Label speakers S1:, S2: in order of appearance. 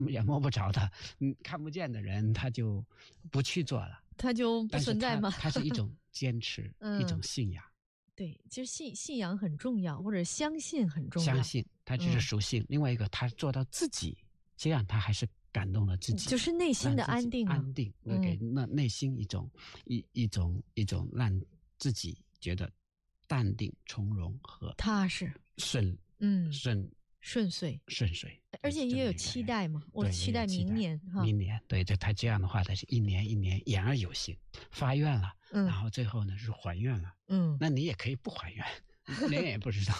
S1: 也摸不着的，看不见的人他就不去做了，
S2: 他就不存在吗？
S1: 它是一种坚持，一种信仰。
S2: 对，其实信仰很重要，或者相信很重要。
S1: 相信，它只是属性。另外一个，他做到自己，这样他还是感动了自己，
S2: 就是内心的安定，
S1: 安定，给内心一种让自己觉得淡定、从容和
S2: 踏实、顺遂，而且也有期待嘛。我期待明年哈，
S1: 明年对，他这样的话，他是一年一年言而有信，发愿了，然后最后呢是还愿了，那你也可以不还愿，你也不知道。